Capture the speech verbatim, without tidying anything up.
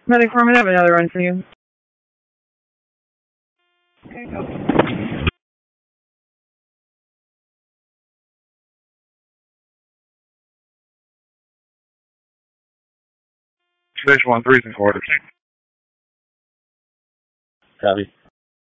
Medic Foreman, I have another run for you. Okay, go. Station one, threes and quarters. Copy.